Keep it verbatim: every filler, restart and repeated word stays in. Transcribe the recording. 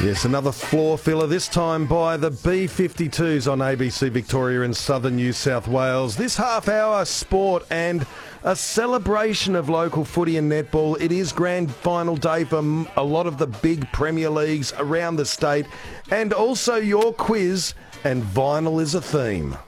Yes, another floor filler, this time by the B fifty-twos on A B C Victoria in southern New South Wales. This half hour, sport and a celebration of local footy and netball. It is grand final day for a lot of the big Premier Leagues around the state, and also your quiz, and vinyl is a theme.